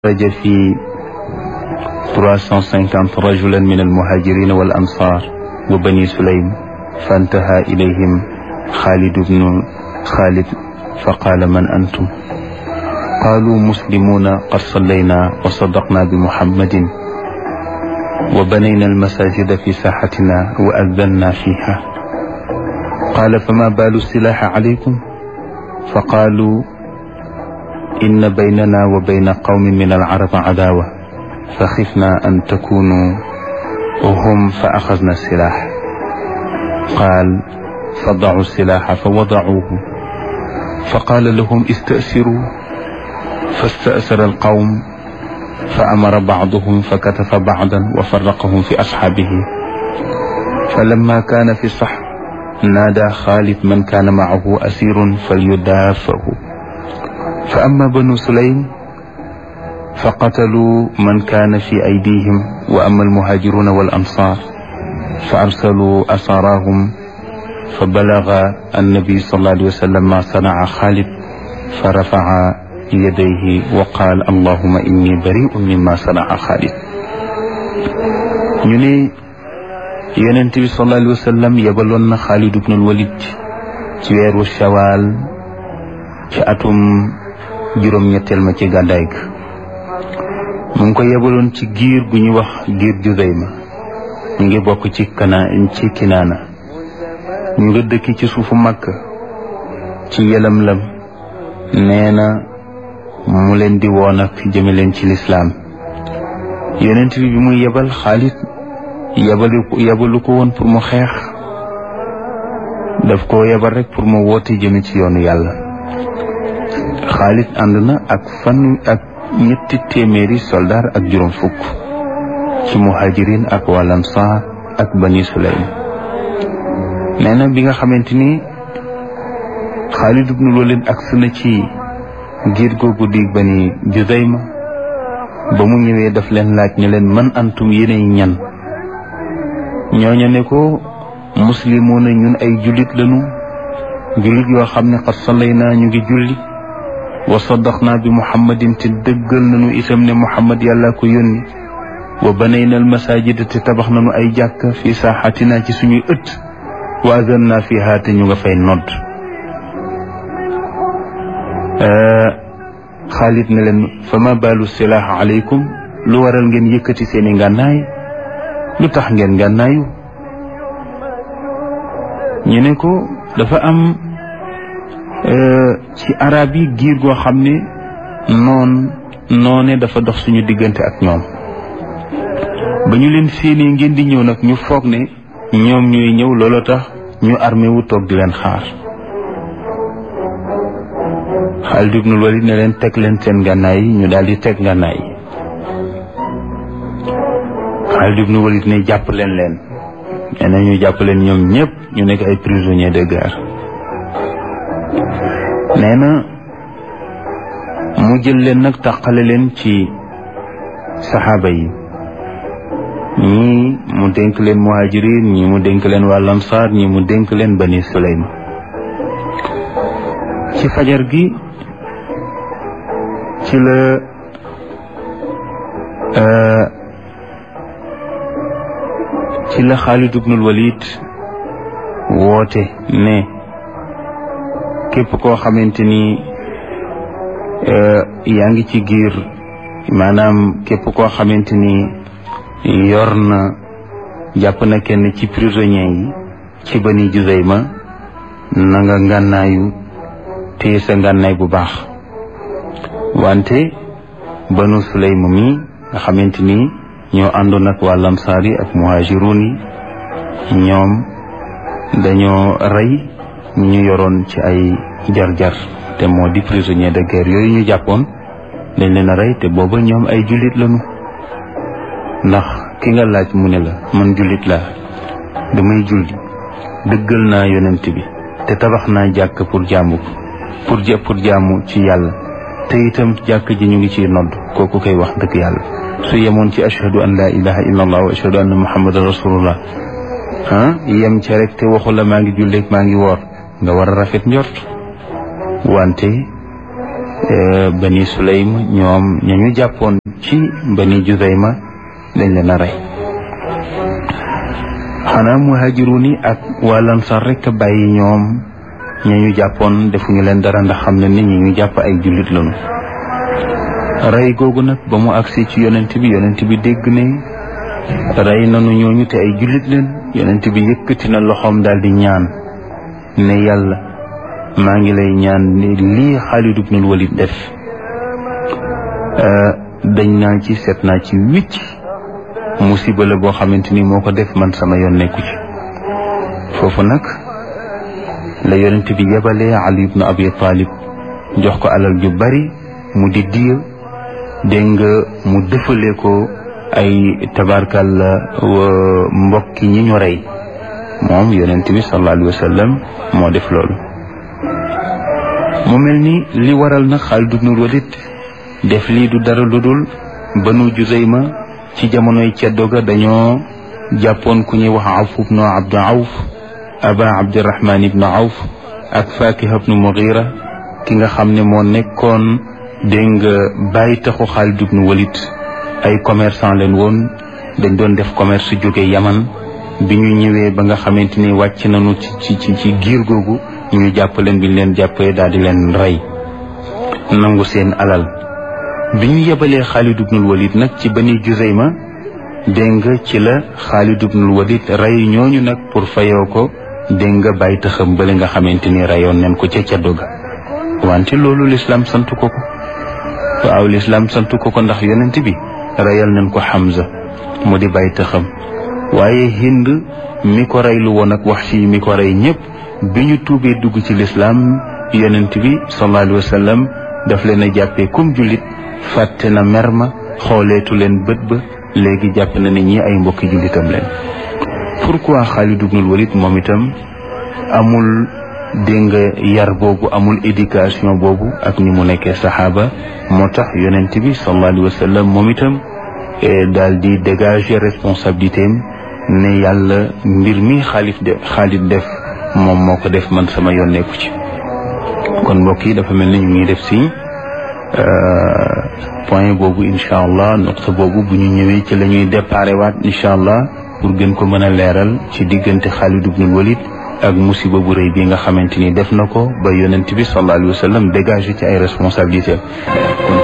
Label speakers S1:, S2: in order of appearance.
S1: خرج في 350 رجلا من المهاجرين والأنصار وبني سليم فانتهى إليهم خالد بن خالد فقال: من أنتم؟ قالوا: مسلمون قد صلينا وصدقنا بمحمد وبنينا المساجد في ساحتنا وأذنا فيها. قال: فما بال السلاح عليكم؟ فقالوا: إن بيننا وبين قوم من العرب عداوة فخفنا أن تكونوا هم فأخذنا السلاح. قال: فضعوا السلاح فوضعوه. فقال لهم: استأسروا. فاستأسر القوم فأمر بعضهم فكتف بعضا وفرقهم في أصحابه. فلما كان في الصحن نادى خالد من كان معه أسير فليدافعه. فأما بنو سليم فقتلوا من كان في أيديهم، وأما المهاجرون والأنصار فأرسلوا أساراهم. فبلغ النبي صلى الله عليه وسلم ما صنع خالد فرفع يديه وقال: اللهم إني بريء مما صنع خالد. ñu ne Yonent bi sallallahu alayhi wa sallam yebaloon na Xaalid ibnul Walid ci weeru Shawaal ci atum juróom-ñetteel ma ci gàddaay ga. mu ngi ko yebaloon ci giir gu ñu wax giir Juzayma. ñu ngi bokk ci Kinaana. ñu nga dëkki ci suufu Makka ci Yalamlam. nee na mu leen di woon ak jëme leen ci lislaam. Yonent bi muy yebal Xaalid yebalu ko woon pour mu xeex, daf ko yebal rek pour mu woote jëme ci yoonu yàlla. Xaalid ànd na ak ñetti téeméeri soldaar ak juróom fukk ci muhajirin ak wal ansaar ak bani Sulaym. nee na bi nga xamante ni Xaalid ibnul Walid agsi na ci giir googu di bani Juzayma, ba mu ñëwee daf leen laaj ne leen: man antum yéenay ñan? ñooñu ne ko: muslimoona, ñun ay jullit lañu, jullit yoo xam ne qad sallayna, ñu ngi julli, wa saddaqna bi muhammadin, te dëggal nañu itam ne muhammad yàlla ko yónni, wa banayna al masajida, te tabax nañu ay jàkka fi saaxatina, ci suñuy ëtt, wa azanna fiha, te ñu nga fay nodd. Xaalid ne leen: fa ma baalu silaah aleykum, lu waral ngeen yëkkati seeni ngànnaay? lu tax ngeen ngànnaayu? ñu ne ko: dafa am ci arab yi giir goo xam ne noone dafa dox suñu diggante ak ñoom. ba ñu leen séenee ngeen di ñëw nag, ñu foog ne ñoom ñooy ñëw, looloo tax ñu armé wu toog di leen xaar. Xaalid ibnul Walid ne leen: teg leen seen ngànnaay yi. ñu daal di teg ngànnaay yi. Xaalid ibnul Walid ne: jàpp leen leen. nee na ñu jàpp leen ñoom ñëpp, ñu nekk ay prisonniers de guerre. nee na mu jël leen nag tàqale leen ci saxaaba yi. ñii mu dénk leen muhajirin, ñii mu dénk leen wal ansaar, ñii mu dénk leen bani Sulaym. ci fajar gi ci la Xaalid ibnul Walid woote ne képp koo xamante ni yaa ngi ci giir, maanaam képp koo xamante ni yor na jàpp na kenn ci prisonniers yi ci bani Juzayma, na nga ngànnaayu téye sa ngànnaay bu baax. wante banu Sulaym mi nga xamante ni ñoo àndoon ak wal ansaar yi ak muhaajiruun yi, ñoom dañoo rey ñu yoroon ci ay jar-jar, te moo di prisonnier de guerre yooyu ñu jàppoon. dañ leen a rey, te booba ñoom ay jullit lañu. ndax ki nga laaj mu ne la: man jullit laa, damay julli, dëggal naa yonent bi, te tabax naa jàkk pour jaamu ci yàlla, te itam jàkk ji ñu ngi ciy nodd. kooku koy wax dëgg yàlla su yemoon ci ashhadu an la ilaha illa allah wa ashhadu anna muhammadan rasulullah yem ca rek, te waxu la maa ngi julleeg maa ngi woor, nga war a rafet njort. wante bani Sulaym ñoom ñañu jàppoon ci bani Juzayma dañ leen a rey. xanaa muhaajiruun yi ak waa Ansaar rek a bàyyi ñoom ñañu jàppoon defuñu leen dara ndax xam ne nit ñi ñu jàpp ay jullit lañu. rey googu nag ba mu agsi ci yonent bi dégg ne rey nanu ñooñu te ay jullit leen. yonent bi yëkkati na loxoom daal di ñaan ne yàlla maa ngi lay ñaan ne lii Xaalid ibnul Walid def dañ naa ci seet naa ci wicc musiba la boo xamante ni moo ko def man sama yoon nekku ci. foofu nag la yonent bi yebalee Ali ibnu Abi Talib jox ko alal ju bari mu di diya dégg nga mu dëfale ko ay tabarkalla mbokki ñi ñu rey. moom yonent bi sallallahu alayhi wa sallam moo def loolu. mu mel ni li waral nag Xaalid ibnul Walid def lii du dara lu dul banu Juzayma ci jamonoy ceddo ga dañoo jàppoon ku ñuy wax Awf ibnu Abdu Awf Aba Abdirahman ibnu Awf ak Fakiha ibnu Mughira ki nga xam ne moo nekkoon dégg nga bàyyi taxu Xaalid ibnul Walid. ay commerçant leen woon dañ doon def commerce jóge Yaman bi ñu ñëwee ba nga xamante ni wàcc nañu ci giir googu ñu jàpp leen bi ñu leen jàppee daal di leen rey nangu seen alal. bi ñu yebalee Xaalid ibnul Walid nag ci bani Juzayma dégg nga ci la Xaalid ibnul Walid rey ñooñu nag pour fayoo ko dégg nga bàyyi taxam bale nga xamante ni reyoon nañ ko ca doga. wante loolu lislaam sant ko ko. waaw lislaam sant ko ko ndax yonent bi reyal nañ ko Hamza mu di bàyyi taxam. waaye Hind mi ko reylu woon ak Wahshi mi ko rey ñëpp bi ñu tuubee dugg ci lislaam yonent bi sallallahu alayhi wa sallam daf leen a jàppee comme jullit fàtte na mer ma xooleetu leen bët ba léegi jàpp na ne ñi ay mbokki jullitam leen. pourquoi Xaalid ibnul Walid moom itam amul dégg nga yar boobu amul éducation boobu ak ni mu nekkee saxaaba moo tax yonent bi sallallahu alayhi wa sallam moom itam daal di dégager responsabilité am ne yàlla mbir mi Xaalid def moom moo ko def man sama yoon nekku ci. kon mbokk yi dafa mel ni ñu ngi def si point boobu incha allah noqta boobu bu ñu ñëwee ci la ñuy déparé waat incha allah pour gën ko mën a leeral ci diggante Xaalid ibnul Walid ak musiba bu rëy bi nga xamante ni def na ko ba yonent bi sallallahu alayhi wa sallam dégagé ci ay responsabilités.